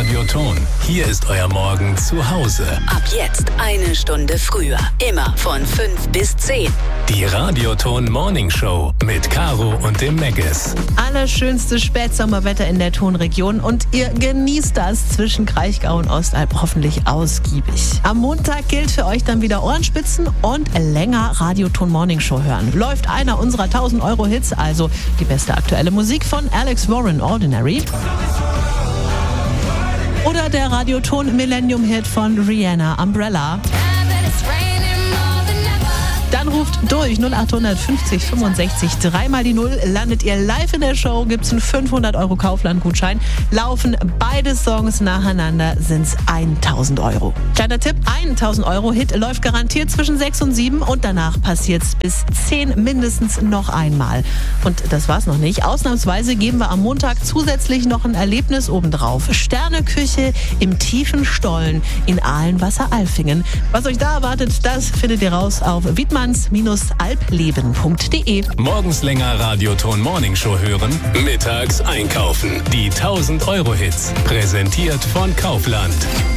Radioton. Hier ist euer Morgen zu Hause. Ab jetzt 1 Stunde früher. Immer von 5 bis 10. Die Radioton Morning Show mit Caro und dem Meggis. Allerschönste Spätsommerwetter in der Tonregion und ihr genießt das zwischen Kraichgau und Ostalb hoffentlich ausgiebig. Am Montag gilt für euch dann wieder Ohrenspitzen und länger Radioton Morning Show hören. Läuft einer unserer 1000 Euro Hits, also die beste aktuelle Musik von Alex Warren, Ordinary. Oder der Radioton Millennium Hit von Rihanna, Umbrella. Dann ruft durch 0800 50 65 3 mal die 0. Landet ihr live in der Show, gibt's einen 500 Euro Kaufland-Gutschein. Laufen beide Songs nacheinander, sind's 1000 Euro. Kleiner Tipp, 1000 Euro Hit läuft garantiert zwischen 6 und 7 und danach passiert's bis 10 mindestens noch einmal. Und das war's noch nicht. Ausnahmsweise geben wir am Montag zusätzlich noch ein Erlebnis obendrauf. Sterneküche im tiefen Stollen in Ahlenwasser-Alfingen. Was euch da erwartet, das findet ihr raus auf wiedmanns-albleben.de. Morgens länger Radioton Morning Show hören, mittags einkaufen. Die 1000 Euro Hits. Präsentiert von Kaufland.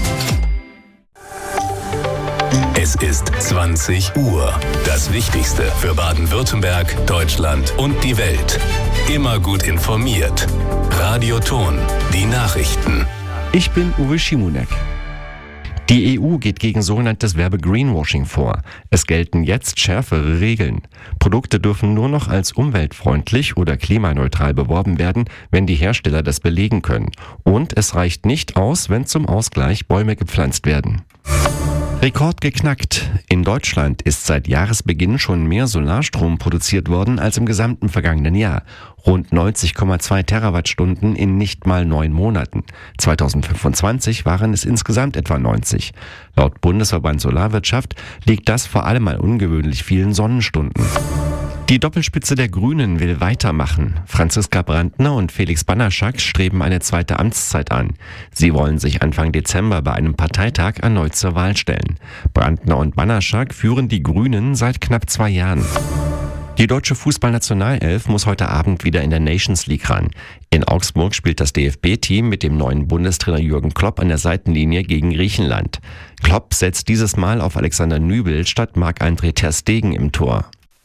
Es ist 20 Uhr. Das Wichtigste für Baden-Württemberg, Deutschland und die Welt. Immer gut informiert. Radioton. Die Nachrichten. Ich bin Uwe Schimonek. Die EU geht gegen sogenanntes Werbe-Greenwashing vor. Es gelten jetzt schärfere Regeln. Produkte dürfen nur noch als umweltfreundlich oder klimaneutral beworben werden, wenn die Hersteller das belegen können. Und es reicht nicht aus, wenn zum Ausgleich Bäume gepflanzt werden. Rekord geknackt. In Deutschland ist seit Jahresbeginn schon mehr Solarstrom produziert worden als im gesamten vergangenen Jahr. Rund 90,2 Terawattstunden in nicht mal 9 Monaten. 2025 waren es insgesamt etwa 90. Laut Bundesverband Solarwirtschaft liegt das vor allem an ungewöhnlich vielen Sonnenstunden. Die Doppelspitze der Grünen will weitermachen. Franziska Brandner und Felix Banaszak streben eine zweite Amtszeit an. Sie wollen sich Anfang Dezember bei einem Parteitag erneut zur Wahl stellen. Brandner und Banaszak führen die Grünen seit knapp 2 Jahren. Die deutsche Fußballnationalelf muss heute Abend wieder in der Nations League ran. In Augsburg spielt das DFB-Team mit dem neuen Bundestrainer Jürgen Klopp an der Seitenlinie gegen Griechenland. Klopp setzt dieses Mal auf Alexander Nübel statt Marc-André ter Stegen im Tor.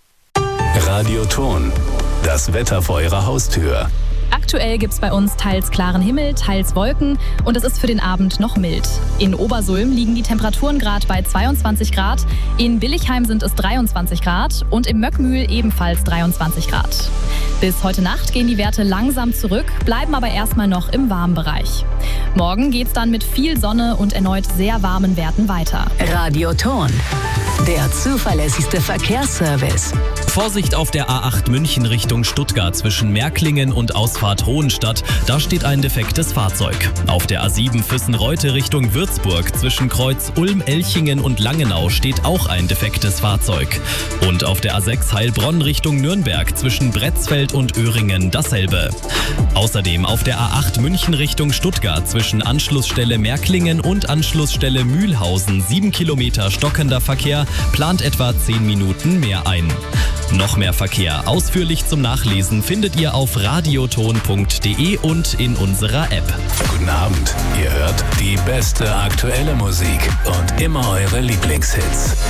Radioton. Das Wetter vor eurer Haustür. Aktuell gibt's bei uns teils klaren Himmel, teils Wolken und es ist für den Abend noch mild. In Obersulm liegen die Temperaturen gerade bei 22 Grad, in Billigheim sind es 23 Grad und im Möckmühl ebenfalls 23 Grad. Bis heute Nacht gehen die Werte langsam zurück, bleiben aber erstmal noch im warmen Bereich. Morgen geht's dann mit viel Sonne und erneut sehr warmen Werten weiter. Radioton. Der zuverlässigste Verkehrsservice. Vorsicht auf der A8 München Richtung Stuttgart zwischen Märklingen und Ausfahrt Hohenstadt. Da steht ein defektes Fahrzeug. Auf der A7 Füssen-Reute Richtung Würzburg zwischen Kreuz Ulm-Elchingen und Langenau steht auch ein defektes Fahrzeug. Und auf der A6 Heilbronn Richtung Nürnberg zwischen Bretzfeld und Öhringen dasselbe. Außerdem auf der A8 München Richtung Stuttgart zwischen Anschlussstelle Märklingen und Anschlussstelle Mühlhausen 7 Kilometer stockender Verkehr, plant etwa 10 Minuten mehr ein. Noch mehr Verkehr ausführlich zum Nachlesen findet ihr auf radioton.de und in unserer App. Guten Abend. Ihr hört die beste aktuelle Musik und immer eure Lieblingshits.